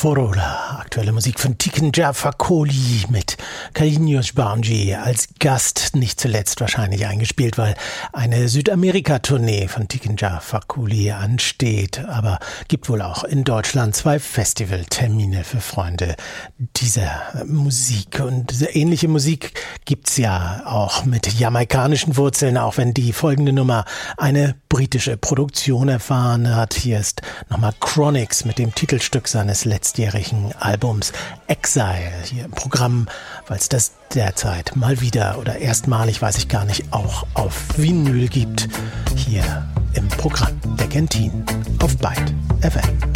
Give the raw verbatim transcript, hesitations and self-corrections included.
Forola, aktuelle Musik von Tiken Jah Fakoly mit Carlinhos Brownjee als Gast, nicht zuletzt wahrscheinlich eingespielt, weil eine Südamerika-Tournee von Tiken Jah Fakoly ansteht, aber gibt wohl auch in Deutschland zwei Festivaltermine für Freunde dieser Musik. Und ähnliche Musik gibt's ja auch mit jamaikanischen Wurzeln, auch wenn die folgende Nummer eine britische Produktion erfahren hat. Hier ist nochmal Chronixx mit dem Titelstück seines letztjährigen Albums Exile hier im Programm, weil es das derzeit mal wieder oder erstmalig, weiß ich gar nicht, auch auf Vinyl gibt. Hier im Programm der Gentin auf Byte F M.